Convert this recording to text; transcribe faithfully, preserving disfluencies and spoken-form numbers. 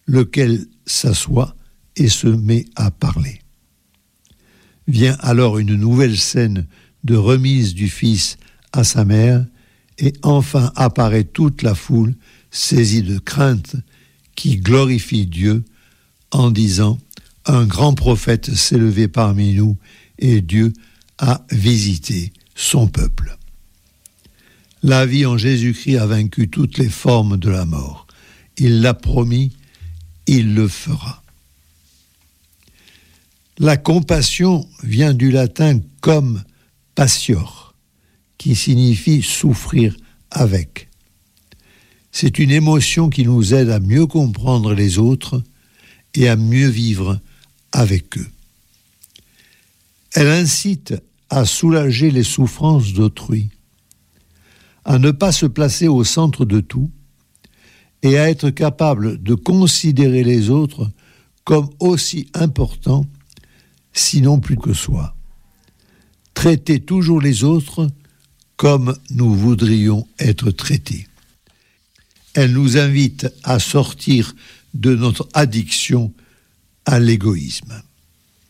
lequel s'assoit et se met à parler. Vient alors une nouvelle scène de remise du fils à sa mère, et enfin apparaît toute la foule saisie de crainte qui glorifie Dieu en disant « Un grand prophète s'est levé parmi nous et Dieu a visité son peuple. » La vie en Jésus-Christ a vaincu toutes les formes de la mort. Il l'a promis, il le fera. La compassion vient du latin comme patior, qui signifie souffrir avec. C'est une émotion qui nous aide à mieux comprendre les autres et à mieux vivre avec eux. Elle incite à soulager les souffrances d'autrui, à ne pas se placer au centre de tout et à être capable de considérer les autres comme aussi importants, sinon plus que soi. Traiter toujours les autres comme nous voudrions être traités. Elle nous invite à sortir de notre addiction à l'égoïsme.